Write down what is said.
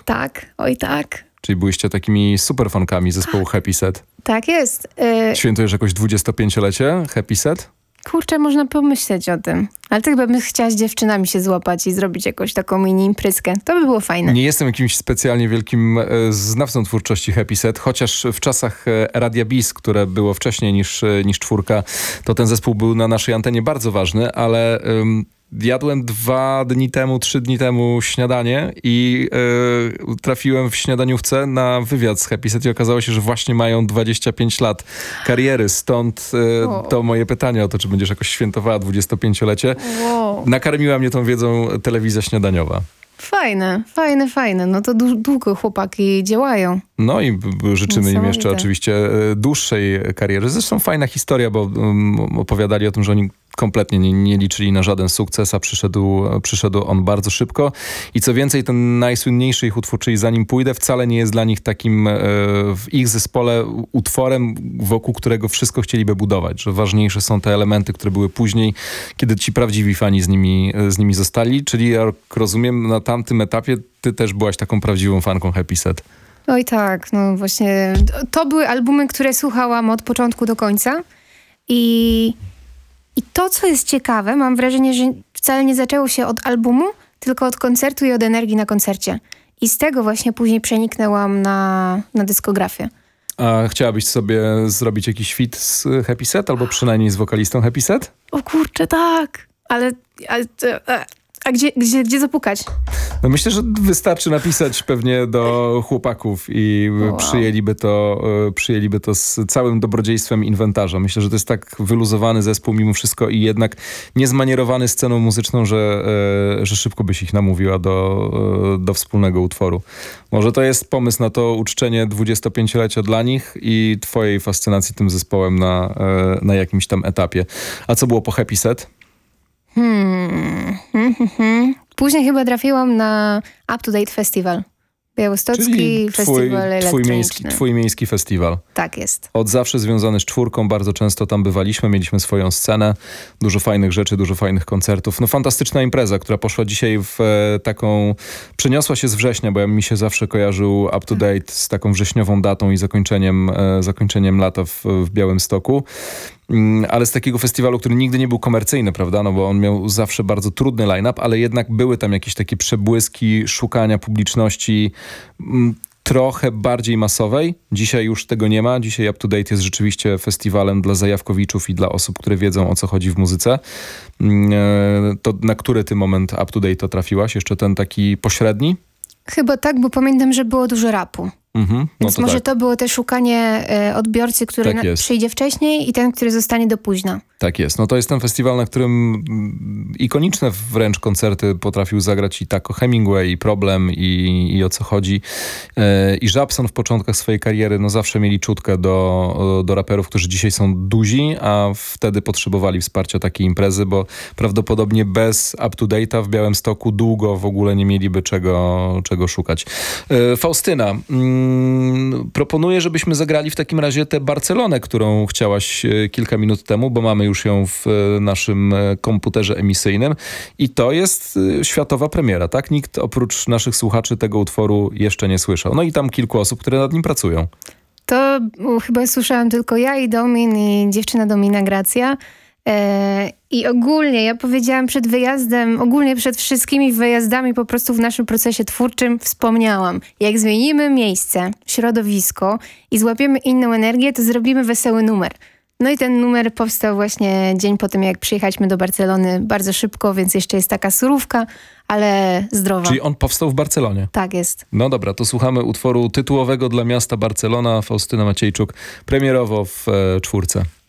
Tak, oj tak. Czyli byliście takimi superfankami zespołu Happy Set. Tak jest. Świętujesz jakoś 25-lecie Happy Set? Kurczę, można pomyśleć o tym. Ale to chyba bym chciała z dziewczynami się złapać i zrobić jakąś taką mini impryskę. To by było fajne. Nie jestem jakimś specjalnie wielkim znawcą twórczości Happy Set, chociaż w czasach Radia Bis, które było wcześniej niż Czwórka, to ten zespół był na naszej antenie bardzo ważny, ale jadłem 3 dni temu śniadanie i trafiłem w śniadaniówce na wywiad z Happy Set i okazało się, że właśnie mają 25 lat kariery. Stąd to moje pytanie o to, czy będziesz jakoś świętowała 25-lecie. Wow. Nakarmiła mnie tą wiedzą telewizja śniadaniowa. Fajne. No to długo chłopaki działają. No i życzymy im jeszcze Niesamowite. oczywiście dłuższej kariery. Zresztą fajna historia, bo opowiadali o tym, że oni kompletnie nie liczyli na żaden sukces, a przyszedł on bardzo szybko. I co więcej, ten najsłynniejszy ich utwór, czyli Zanim pójdę, wcale nie jest dla nich takim w ich zespole utworem, wokół którego wszystko chcieliby budować. Że ważniejsze są te elementy, które były później, kiedy ci prawdziwi fani z nimi zostali. Czyli jak rozumiem, na tamtym etapie ty też byłaś taką prawdziwą fanką Happy Set. Oj tak, no właśnie. To były albumy, które słuchałam od początku do końca. I to, co jest ciekawe, mam wrażenie, że wcale nie zaczęło się od albumu, tylko od koncertu i od energii na koncercie. I z tego właśnie później przeniknęłam na dyskografię. A chciałabyś sobie zrobić jakiś feat z Happy Set, albo przynajmniej z wokalistą Happy Set? O kurczę, tak. A gdzie zapukać? No myślę, że wystarczy napisać pewnie do chłopaków i Wow. przyjęliby to z całym dobrodziejstwem inwentarza. Myślę, że to jest tak wyluzowany zespół mimo wszystko i jednak niezmanierowany sceną muzyczną, że szybko byś ich namówiła do wspólnego utworu. Może to jest pomysł na to uczczenie 25-lecia dla nich i twojej fascynacji tym zespołem na jakimś tam etapie. A co było po Happy Set? Później chyba trafiłam na Up to Date Festival. Białostocki Czyli Festiwal Elektroniczny. twój miejski festiwal. Tak jest. Od zawsze związany z Czwórką, bardzo często tam bywaliśmy, mieliśmy swoją scenę, dużo fajnych rzeczy, dużo fajnych koncertów. No fantastyczna impreza, która poszła dzisiaj w taką, przeniosła się z września, bo mi się zawsze kojarzył Up to Date z taką wrześniową datą i zakończeniem lata w Białymstoku. Ale z takiego festiwalu, który nigdy nie był komercyjny, prawda? No bo on miał zawsze bardzo trudny line-up, ale jednak były tam jakieś takie przebłyski szukania publiczności trochę bardziej masowej. Dzisiaj już tego nie ma. Dzisiaj Up to Date jest rzeczywiście festiwalem dla zajawkowiczów i dla osób, które wiedzą, o co chodzi w muzyce. To na który ty moment Up to Date to trafiłaś? Jeszcze ten taki pośredni? Chyba tak, bo pamiętam, że było dużo rapu. No Więc to może tak. to było te szukanie odbiorcy, który Tak jest. przyjdzie wcześniej i ten, który zostanie do późna. Tak jest. No to jest ten festiwal, na którym ikoniczne wręcz koncerty potrafił zagrać i Taco Hemingway, i Problem, i O co chodzi. I Żabson w początkach swojej kariery no zawsze mieli czutkę do raperów, którzy dzisiaj są duzi, a wtedy potrzebowali wsparcia takiej imprezy, bo prawdopodobnie bez Up to Date'a w Białymstoku długo w ogóle nie mieliby czego szukać. Faustyna, proponuję, żebyśmy zagrali w takim razie tę Barcelonę, którą chciałaś kilka minut temu, bo mamy już ją w naszym komputerze emisyjnym i to jest światowa premiera, tak? Nikt oprócz naszych słuchaczy tego utworu jeszcze nie słyszał. No i tam kilku osób, które nad nim pracują. To chyba słyszałam tylko ja i Domin i dziewczyna Domina Gracja. I ogólnie, ja powiedziałam przed wyjazdem, ogólnie przed wszystkimi wyjazdami po prostu w naszym procesie twórczym wspomniałam, jak zmienimy miejsce, środowisko i złapiemy inną energię, to zrobimy wesoły numer. No i ten numer powstał właśnie dzień po tym, jak przyjechaliśmy do Barcelony bardzo szybko, więc jeszcze jest taka surówka, ale zdrowa. Czyli on powstał w Barcelonie. Tak jest. No dobra, to słuchamy utworu tytułowego dla miasta Barcelona, Faustyna Maciejczuk, premierowo w Czwórce.